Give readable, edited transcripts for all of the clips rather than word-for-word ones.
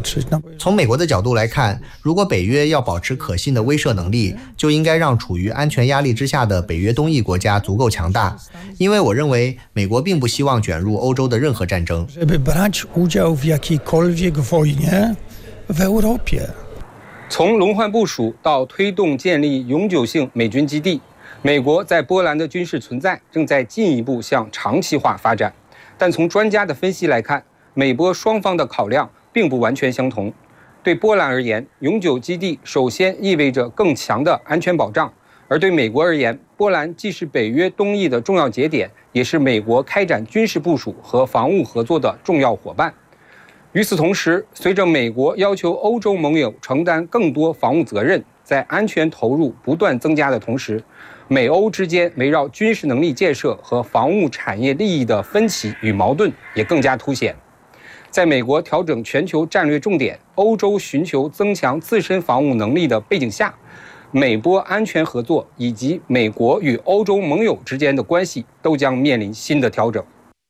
从美国的角度来看，如果北约要保持可信的威慑能力，就应该让处于安全压力之下的北约东翼国家足够强大，因为我认为美国并不希望卷入欧洲的任何战争。 从轮换部署到推动建立永久性美军基地，美国在波兰的军事存在正在进一步向长期化发展。但从专家的分析来看，美波双方的考量并不完全相同。对波兰而言，永久基地首先意味着更强的安全保障；而对美国而言，波兰既是北约东翼的重要节点，也是美国开展军事部署和防务合作的重要伙伴。与此同时，随着美国要求欧洲盟友承担更多防务责任，在安全投入不断增加的同时，美欧之间围绕军事能力建设和防务产业利益的分歧与矛盾也更加凸显。在美国调整全球战略重点，欧洲寻求增强自身防务能力的背景下，美波安全合作以及美国与欧洲盟友之间的关系都将面临新的调整。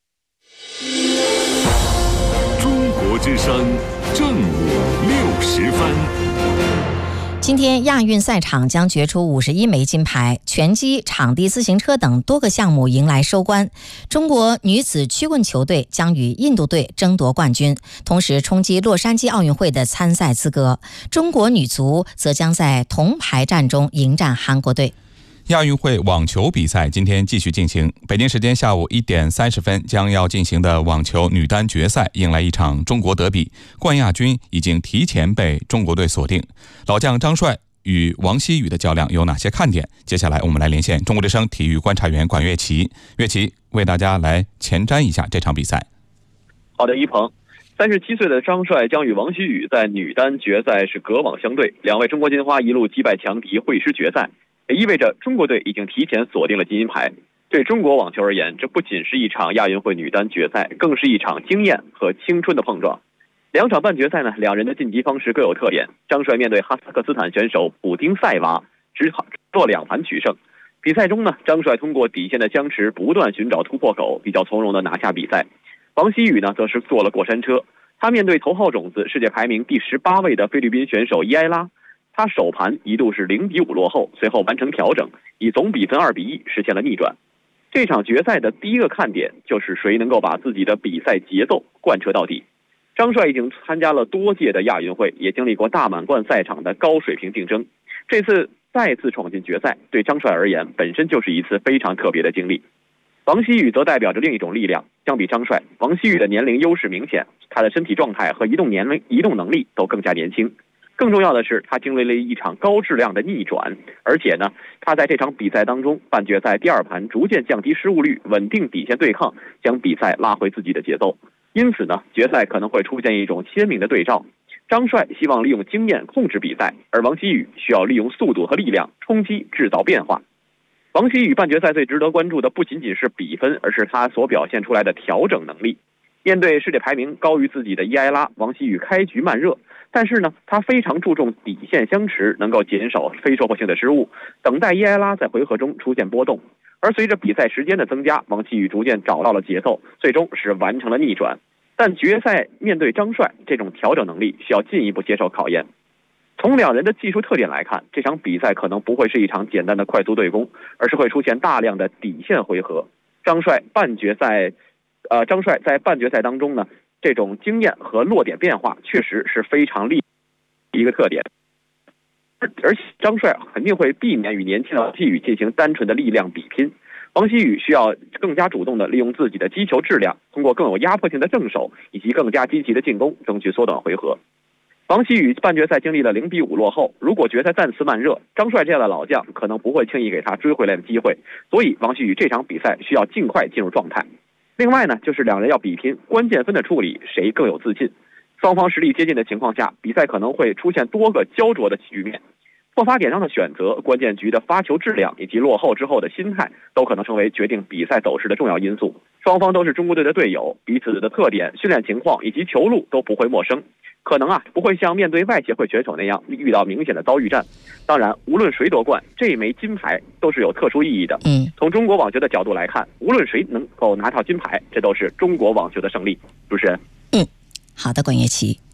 中国之声正午60分。 今天亚运赛场将决出51枚金牌，拳击、场地自行车等多个项目迎来收官。中国女子曲棍球队将与印度队争夺冠军，同时冲击洛杉矶奥运会的参赛资格。中国女足则将在铜牌战中迎战韩国队。 亚运会网球比赛今天继续进行，北京时间下午1点30分将要进行的网球女单决赛迎来一场中国德比，冠亚军已经提前被中国队锁定。老将张帅与王希雨的较量有哪些看点？接下来我们来连线中国之声体育观察员管乐琪，乐琪为大家来前瞻一下这场比赛。 好的，一鹏。37岁的张帅将与王希雨在女单决赛是隔网相对，两位中国金花一路击败强敌会师决赛，也意味着中国队已经提前锁定了金牌。对中国网球而言，这不仅是一场亚运会女单决赛，更是一场经验和青春的碰撞。两场半决赛呢，两人的晋级方式各有特点。张帅面对哈萨克斯坦选手普丁塞娃，只做2盘取胜。比赛中呢，张帅通过底线的僵持，不断寻找突破口，比较从容的拿下比赛。王希雨呢，则是坐了过山车。他面对头号种子、世界排名第18位的菲律宾选手伊埃拉，他首盘一度是0-5落后，随后完成调整，以总比分2-1实现了逆转。这场决赛的第一个看点就是谁能够把自己的比赛节奏贯彻到底。张帅已经参加了多届的亚运会，也经历过大满贯赛场的高水平竞争，这次再次闯进决赛，对张帅而言本身就是一次非常特别的经历。王希雨则代表着另一种力量，相比张帅，王希雨的年龄优势明显，他的身体状态和移动能力都更加年轻。更重要的是，他经历了一场高质量的逆转，而且呢，他在这场比赛当中，半决赛第2盘逐渐降低失误率，稳定底线对抗，将比赛拉回自己的节奏。因此呢，决赛可能会出现一种鲜明的对照。张帅希望利用经验控制比赛，而王希雨需要利用速度和力量冲击制造变化。王希雨半决赛最值得关注的不仅仅是比分，而是他所表现出来的调整能力。面对世界排名高于自己的伊埃拉，王希雨开局慢热，但是呢，他非常注重底线相持，能够减少非说破性的失误，等待伊埃拉在回合中出现波动。而随着比赛时间的增加，王希雨逐渐找到了节奏，最终是完成了逆转。但决赛面对张帅，这种调整能力需要进一步接受考验。从两人的技术特点来看，这场比赛可能不会是一场简单的快速对攻，而是会出现大量的底线回合。张帅在半决赛当中呢，这种经验和落点变化确实是非常厉害的一个特点。而且张帅肯定会避免与年轻的王希雨进行单纯的力量比拼，王希雨需要更加主动地利用自己的击球质量，通过更有压迫性的正手以及更加积极的进攻，争取缩短回合。王希雨半决赛经历了0-5落后，如果决赛再次慢热，张帅这样的老将可能不会轻易给他追回来的机会，所以王希雨这场比赛需要尽快进入状态。另外呢，就是两人要比拼关键分的处理，谁更有自信。双方实力接近的情况下，比赛可能会出现多个焦灼的局面。破发点上的选择、关键局的发球质量以及落后之后的心态，都可能成为决定比赛走势的重要因素。双方都是中国队的队友，彼此的特点、训练情况以及球路都不会陌生，可能不会像面对外协会选手那样遇到明显的遭遇战。当然，无论谁夺冠，这一枚金牌都是有特殊意义的。从中国网球的角度来看，无论谁能够拿到金牌，这都是中国网球的胜利。主持人， 好的，管乐琪。